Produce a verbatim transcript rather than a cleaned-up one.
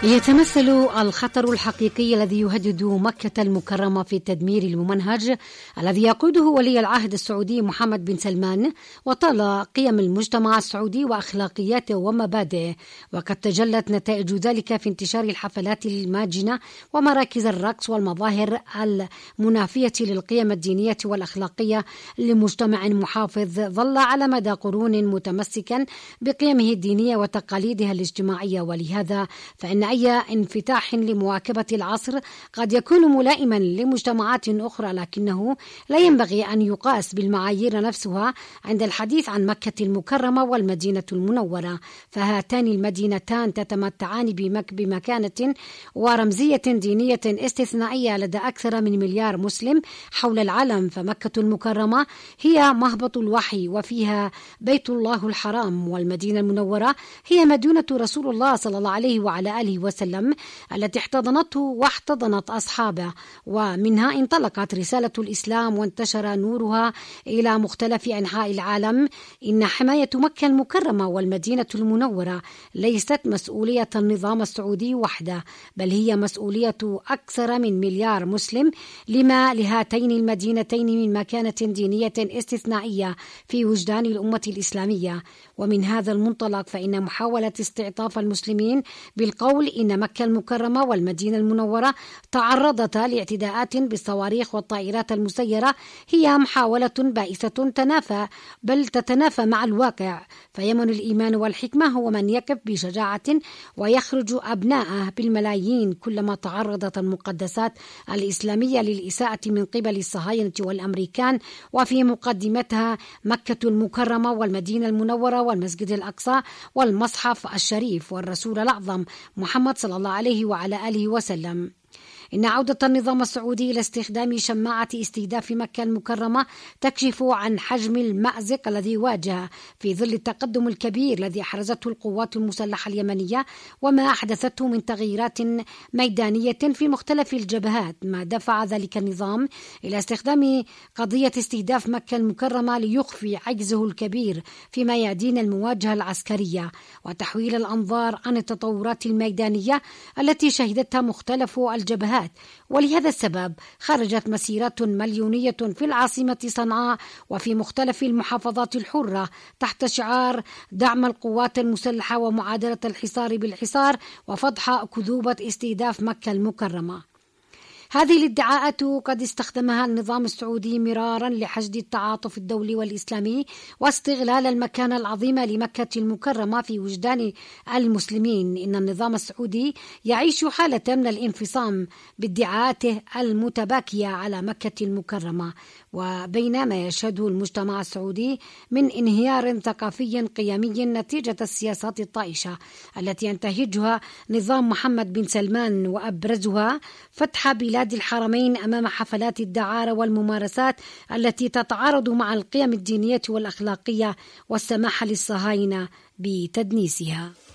يتمثل الخطر الحقيقي الذي يهدد مكة المكرمة في التدمير الممنهج الذي يقوده ولي العهد السعودي محمد بن سلمان وطال قيم المجتمع السعودي وأخلاقياته ومبادئه، وقد تجلت نتائج ذلك في انتشار الحفلات الماجنة ومراكز الرقص والمظاهر المنافية للقيم الدينية والأخلاقية لمجتمع محافظ ظل على مدى قرون متمسكا بقيمه الدينية وتقاليدها الاجتماعية. ولهذا فإن أي انفتاح لمواكبة العصر قد يكون ملائما لمجتمعات أخرى، لكنه لا ينبغي أن يقاس بالمعايير نفسها عند الحديث عن مكة المكرمة والمدينة المنورة، فهاتان المدينتان تتمتعان بمك بمكانة ورمزية دينية استثنائية لدى أكثر من مليار مسلم حول العالم. فمكة المكرمة هي مهبط الوحي وفيها بيت الله الحرام، والمدينة المنورة هي مدينة رسول الله صلى الله عليه وعلى آله وسلم التي احتضنته واحتضنت أصحابه، ومنها انطلقت رسالة الإسلام وانتشر نورها إلى مختلف أنحاء العالم. إن حماية مكة المكرمة والمدينة المنورة ليست مسؤولية النظام السعودي وحده، بل هي مسؤولية أكثر من مليار مسلم، لما لهاتين المدينتين من مكانة دينية استثنائية في وجدان الأمة الإسلامية. ومن هذا المنطلق فإن محاولة استعطاف المسلمين بالقول إن مكة المكرمة والمدينة المنورة تعرضتا لاعتداءات بالصواريخ والطائرات المسيرة هي محاولة بائسة تنافى بل تتنافى مع الواقع. فيمن الإيمان والحكمة هو من يقف بشجاعة ويخرج أبناءه بالملايين كلما تعرضت المقدسات الإسلامية للإساءة من قبل الصهاينة والأمريكان، وفي مقدمتها مكة المكرمة والمدينة المنورة والمسجد الأقصى والمصحف الشريف والرسول الأعظم محمد صلى الله عليه وعلى آله وسلم. إن عودة النظام السعودي إلى استخدام شماعة استهداف مكة المكرمة تكشف عن حجم المأزق الذي واجه في ظل التقدم الكبير الذي أحرزته القوات المسلحة اليمنية وما أحدثته من تغييرات ميدانية في مختلف الجبهات، ما دفع ذلك النظام إلى استخدام قضية استهداف مكة المكرمة ليخفي عجزه الكبير في ميادين المواجهة العسكرية وتحويل الأنظار عن التطورات الميدانية التي شهدتها مختلف الجبهات. ولهذا السبب خرجت مسيرات مليونية في العاصمة صنعاء وفي مختلف المحافظات الحرة تحت شعار دعم القوات المسلحة ومعادلة الحصار بالحصار وفضح أكذوبة استهداف مكة المكرمة. هذه الادعاءات قد استخدمها النظام السعودي مرارا لحشد التعاطف الدولي والإسلامي واستغلال المكانة العظيمة لمكة المكرمة في وجدان المسلمين. إن النظام السعودي يعيش حالة من الانفصام بادعاءاته المتباكية على مكة المكرمة، وبينما يشهده المجتمع السعودي من انهيار ثقافي قيمي نتيجة السياسات الطائشة التي ينتهجها نظام محمد بن سلمان، وأبرزها فتح بلاد الحرمين أمام حفلات الدعارة والممارسات التي تتعارض مع القيم الدينية والأخلاقية والسماح للصهاينة بتدنيسها.